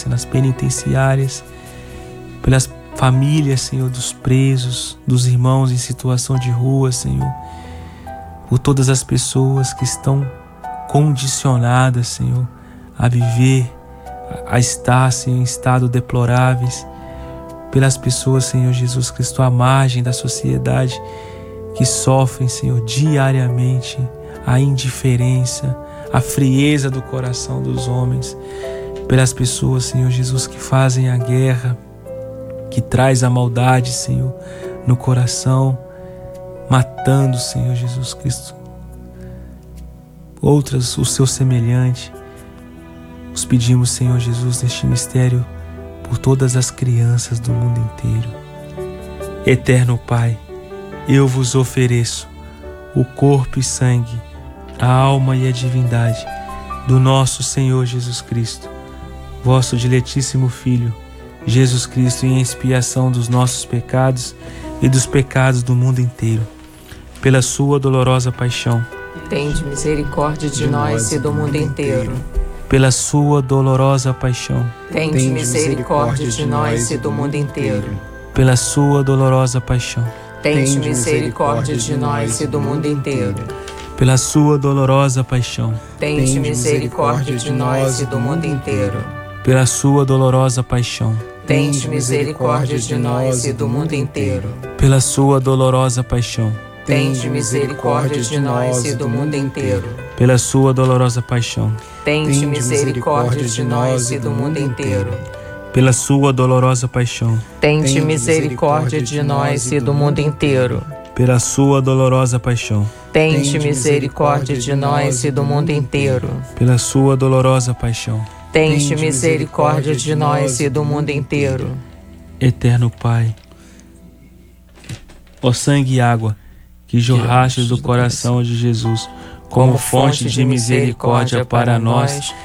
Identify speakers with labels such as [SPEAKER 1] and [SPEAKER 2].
[SPEAKER 1] polícia, nas penitenciárias, pelas famílias, Senhor, dos presos, dos irmãos em situação de rua, Senhor, por todas as pessoas que estão condicionadas, Senhor, a viver, a estar, Senhor, em estado deploráveis, pelas pessoas, Senhor Jesus Cristo, à margem da sociedade, que sofrem, Senhor, diariamente a indiferença, a frieza do coração dos homens, pelas pessoas, Senhor Jesus, que fazem a guerra, que traz a maldade, Senhor, no coração, matando, Senhor Jesus Cristo, outras, o seu semelhante. Os pedimos, Senhor Jesus, neste mistério, por todas as crianças do mundo inteiro. Eterno Pai, eu vos ofereço o corpo e sangue, a alma e a divindade do nosso Senhor Jesus Cristo, vosso diletíssimo Filho, Jesus Cristo, em expiação dos nossos pecados e dos pecados do mundo inteiro. Pela sua dolorosa paixão,
[SPEAKER 2] tende misericórdia de nós e do mundo inteiro.
[SPEAKER 1] Pela sua dolorosa paixão,
[SPEAKER 2] tende misericórdia de nós e do mundo inteiro.
[SPEAKER 1] Pela sua dolorosa paixão,
[SPEAKER 2] tende misericórdia de nós e do mundo inteiro.
[SPEAKER 1] Pela sua dolorosa paixão,
[SPEAKER 2] tende misericórdia de nós e do mundo inteiro.
[SPEAKER 1] Pela sua dolorosa paixão,
[SPEAKER 2] tende misericórdia de nós e do mundo inteiro.
[SPEAKER 1] Pela sua dolorosa paixão,
[SPEAKER 2] tende misericórdia de nós e do mundo inteiro.
[SPEAKER 1] Pela sua dolorosa paixão,
[SPEAKER 2] tende misericórdia de nós e do mundo inteiro.
[SPEAKER 1] Pela sua dolorosa paixão,
[SPEAKER 2] tende misericórdia de nós e do mundo inteiro.
[SPEAKER 1] Pela sua dolorosa paixão,
[SPEAKER 2] tende misericórdia de nós e do mundo inteiro.
[SPEAKER 1] Pela sua dolorosa paixão,
[SPEAKER 2] tende misericórdia de nós e do mundo inteiro.
[SPEAKER 1] Eterno Pai, ó sangue e água que jorrastes do coração de Jesus como fonte de misericórdia para nós